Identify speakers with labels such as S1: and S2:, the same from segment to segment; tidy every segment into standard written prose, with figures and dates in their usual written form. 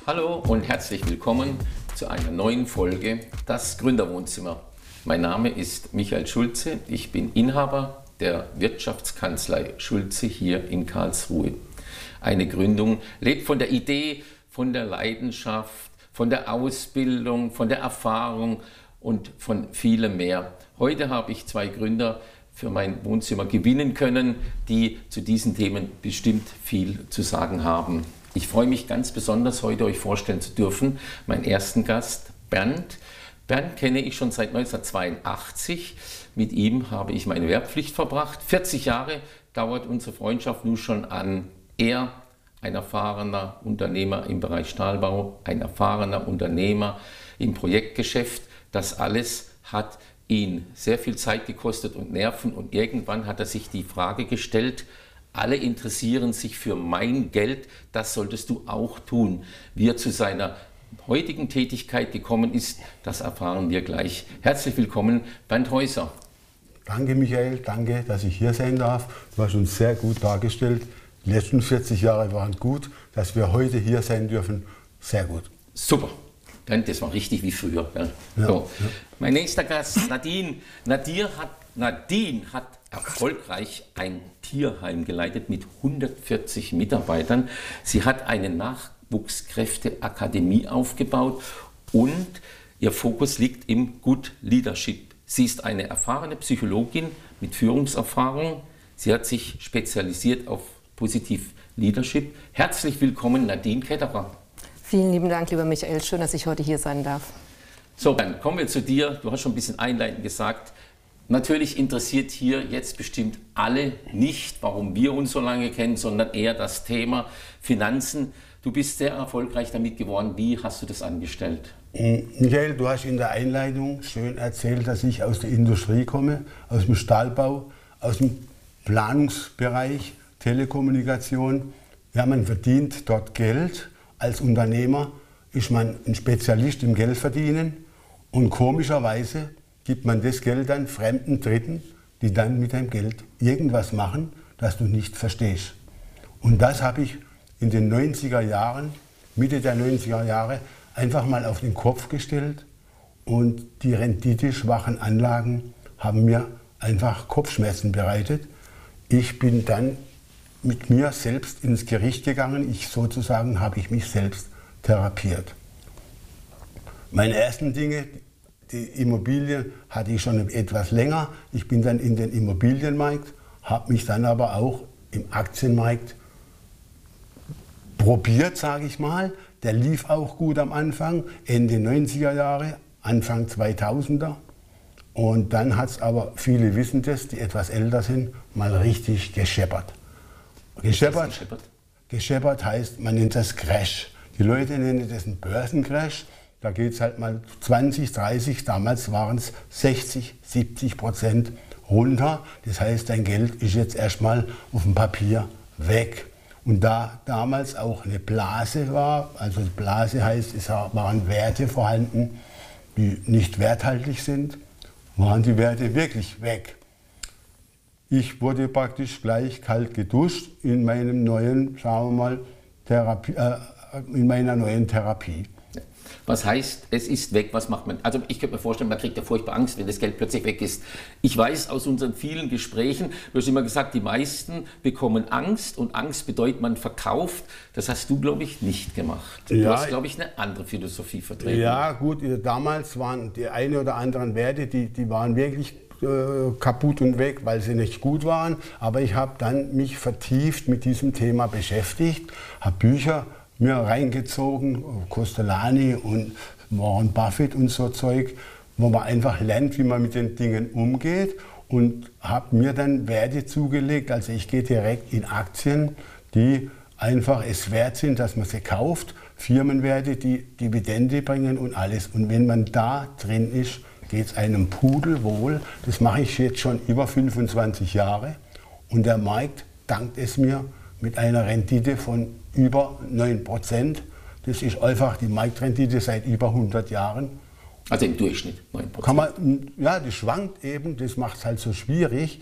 S1: Hallo und herzlich willkommen zu einer neuen Folge Das Gründerwohnzimmer. Mein Name ist Michael Schulze, ich bin Inhaber der Wirtschaftskanzlei Schulze hier in Karlsruhe. Eine Gründung lebt von der Idee, von der Leidenschaft, von der Ausbildung, von der Erfahrung und von vielem mehr. Heute habe ich zwei Gründer für mein Wohnzimmer gewinnen können, die zu diesen Themen bestimmt viel zu sagen haben. Ich freue mich ganz besonders, heute euch vorstellen zu dürfen, meinen ersten Gast, Bernd. Bernd kenne ich schon seit 1982. Mit ihm habe ich meine Wehrpflicht verbracht. 40 Jahre dauert unsere Freundschaft nun schon an. Er, ein erfahrener Unternehmer im Bereich Stahlbau, ein erfahrener Unternehmer im Projektgeschäft. Das alles hat ihn sehr viel Zeit gekostet und Nerven. Und irgendwann hat er sich die Frage gestellt, alle interessieren sich für mein Geld, das solltest du auch tun. Wie er zu seiner heutigen Tätigkeit gekommen ist, das erfahren wir gleich. Herzlich willkommen, Bernd Häuser.
S2: Danke Michael, danke, dass ich hier sein darf. Du hast uns sehr gut dargestellt. Die letzten 40 Jahre waren gut, dass wir heute hier sein dürfen, sehr gut.
S1: Super. Das war richtig wie früher. Ja.
S2: Ja,
S1: So.
S2: ja.
S1: Mein nächster Gast, Nadine. Nadine hat erfolgreich ein Tierheim geleitet mit 140 Mitarbeitern. Sie hat eine Nachwuchskräfteakademie aufgebaut und ihr Fokus liegt im Good Leadership. Sie ist eine erfahrene Psychologin mit Führungserfahrung. Sie hat sich spezialisiert auf Positiv Leadership. Herzlich willkommen, Nadine Ketterer.
S3: Vielen lieben Dank, lieber Michael. Schön, dass ich heute hier sein darf.
S1: So, dann kommen wir zu dir. Du hast schon ein bisschen einleitend gesagt. Natürlich interessiert hier jetzt bestimmt alle nicht, warum wir uns so lange kennen, sondern eher das Thema Finanzen. Du bist sehr erfolgreich damit geworden. Wie hast du das angestellt?
S2: Michael, du hast in der Einleitung schön erzählt, dass ich aus der Industrie komme, aus dem Stahlbau, aus dem Planungsbereich, Telekommunikation. Ja, man verdient dort Geld. Als Unternehmer ist man ein Spezialist im Geldverdienen und komischerweise gibt man das Geld dann fremden Dritten, die dann mit deinem Geld irgendwas machen, das du nicht verstehst. Und das habe ich in den 90er Jahren, Mitte der 90er Jahre, einfach mal auf den Kopf gestellt und die renditeschwachen Anlagen haben mir einfach Kopfschmerzen bereitet. Ich bin dann mit mir selbst ins Gericht gegangen. Habe ich mich selbst therapiert. Meine ersten Dinge, die Immobilien hatte ich schon etwas länger. Ich bin dann in den Immobilienmarkt, habe mich dann aber auch im Aktienmarkt probiert, sage ich mal. Der lief auch gut am Anfang, Ende 90er Jahre, Anfang 2000er. Und dann hat es aber, viele wissen das, die etwas älter sind, mal richtig gescheppert. Gescheppert heißt, man nennt das Crash. Die Leute nennen das einen Börsencrash. Da geht es halt mal 20, 30, damals waren es 60, 70% runter. Das heißt, dein Geld ist jetzt erstmal auf dem Papier weg. Und da damals auch eine Blase war, also Blase heißt, es waren Werte vorhanden, die nicht werthaltig sind, waren die Werte wirklich weg. Ich wurde praktisch gleich kalt geduscht in meinem neuen, sagen wir mal, in meiner neuen Therapie.
S1: Was heißt, es ist weg, was macht man? Also ich könnte mir vorstellen, man kriegt ja furchtbar Angst, wenn das Geld plötzlich weg ist. Ich weiß aus unseren vielen Gesprächen, du hast immer gesagt, die meisten bekommen Angst und Angst bedeutet, man verkauft. Das hast du, glaube ich, nicht gemacht. Du hast, glaube ich, eine andere Philosophie vertreten.
S2: Ja gut, damals waren die eine oder anderen Werte, die waren wirklich kaputt und weg, weil sie nicht gut waren. Aber ich habe dann mich vertieft mit diesem Thema beschäftigt, habe Bücher mir reingezogen, Costellani und Warren Buffett und so Zeug, wo man einfach lernt, wie man mit den Dingen umgeht und habe mir dann Werte zugelegt. Also ich gehe direkt in Aktien, die einfach es wert sind, dass man sie kauft, Firmenwerte, die Dividende bringen und alles. Und wenn man da drin ist, geht es einem pudelwohl. Das mache ich jetzt schon über 25 Jahre und der Markt dankt es mir mit einer Rendite von über 9%. Das ist einfach die Marktrendite seit über 100 Jahren.
S1: Also im Durchschnitt 9%.
S2: Ja, das schwankt eben, das macht es halt so schwierig.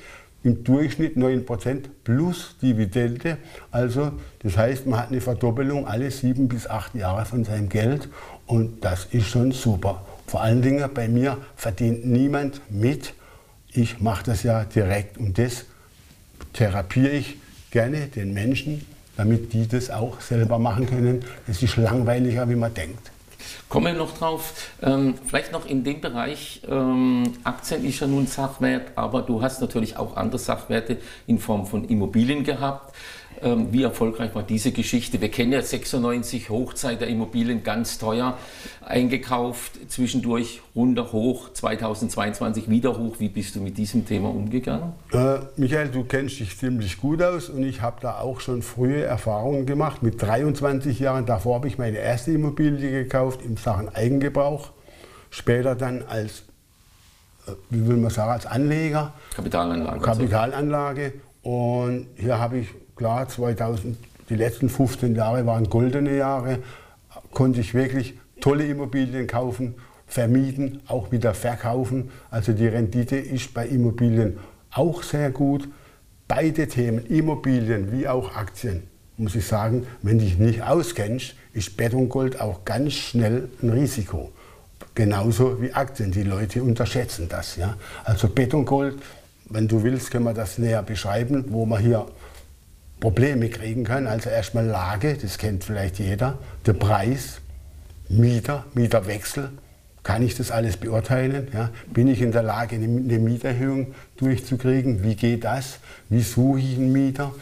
S2: im Durchschnitt 9% plus Dividende. Also das heißt, man hat eine Verdoppelung alle 7 bis 8 Jahre von seinem Geld und das ist schon super. Vor allen Dingen bei mir verdient niemand mit. Ich mache das ja direkt und das therapiere ich gerne den Menschen, damit die das auch selber machen können. Es ist langweiliger, wie man denkt.
S1: Kommen wir noch drauf, vielleicht noch in dem Bereich, Aktien ist ja nun Sachwert, aber du hast natürlich auch andere Sachwerte in Form von Immobilien gehabt. Wie erfolgreich war diese Geschichte? Wir kennen ja 96, Hochzeit der Immobilien, ganz teuer, eingekauft, zwischendurch runter, hoch, 2022 wieder hoch. Wie bist du mit diesem Thema umgegangen?
S2: Michael, du kennst dich ziemlich gut aus und ich habe da auch schon frühe Erfahrungen gemacht. Mit 23 Jahren, davor habe ich meine erste Immobilie gekauft in Sachen Eigengebrauch. Später dann als, wie will man sagen, als Anleger. Kapitalanlage. Und hier habe ich, klar, 2000, die letzten 15 Jahre waren goldene Jahre, konnte ich wirklich tolle Immobilien kaufen, vermieten, auch wieder verkaufen. Also die Rendite ist bei Immobilien auch sehr gut. Beide Themen, Immobilien wie auch Aktien, muss ich sagen, wenn du dich nicht auskennst, ist Betongold auch ganz schnell ein Risiko. Genauso wie Aktien, die Leute unterschätzen das. Ja? Also Betongold, wenn du willst, können wir das näher beschreiben, wo man hier Probleme kriegen kann. Also erstmal Lage, das kennt vielleicht jeder, der Preis, Mieterwechsel, kann ich das alles beurteilen? Ja? Bin ich in der Lage, eine Mieterhöhung durchzukriegen? Wie geht das? Wie suche ich einen Mieter?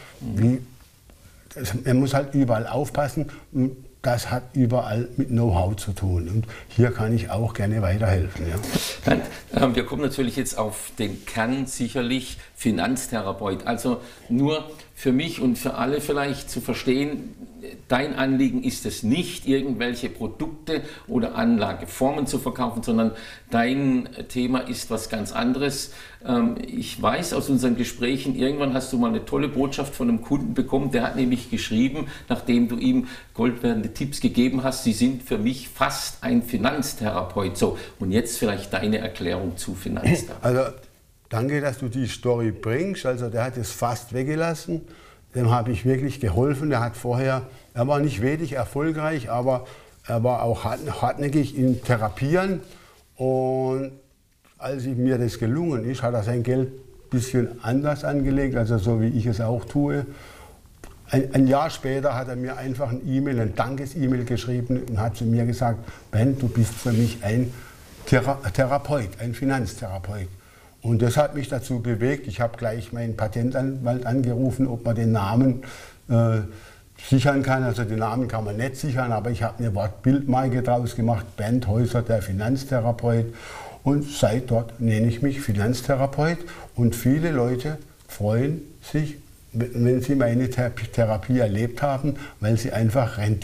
S2: Man muss halt überall aufpassen und das hat überall mit Know-how zu tun und hier kann ich auch gerne weiterhelfen. Ja.
S1: Wir kommen natürlich jetzt auf den Kern, sicherlich Finanztherapeut. Also nur für mich und für alle vielleicht zu verstehen, dein Anliegen ist es nicht, irgendwelche Produkte oder Anlageformen zu verkaufen, sondern dein Thema ist was ganz anderes. Ich weiß aus unseren Gesprächen, irgendwann hast du mal eine tolle Botschaft von einem Kunden bekommen, der hat nämlich geschrieben, nachdem du ihm goldwerdende Tipps gegeben hast, sie sind für mich fast ein Finanztherapeut. So, und jetzt vielleicht deine Erklärung zu Finanztherapeut.
S2: Also, danke, dass du die Story bringst. Also der hat es fast weggelassen. Dem habe ich wirklich geholfen. Er war nicht wenig erfolgreich, aber er war auch hartnäckig in Therapieren. Und als mir das gelungen ist, hat er sein Geld ein bisschen anders angelegt, also so wie ich es auch tue. Ein Jahr später hat er mir einfach ein Dankes-E-Mail geschrieben und hat zu mir gesagt, Ben, du bist für mich ein Therapeut, ein Finanztherapeut. Und das hat mich dazu bewegt, ich habe gleich meinen Patentanwalt angerufen, ob man den Namen sichern kann. Also den Namen kann man nicht sichern, aber ich habe eine Wortbildmarke draus gemacht, Bernd Häuser, der Finanztherapeut. Und seit dort nenne ich mich Finanztherapeut. Und viele Leute freuen sich, wenn sie meine Therapie erlebt haben, weil sie einfach Rendite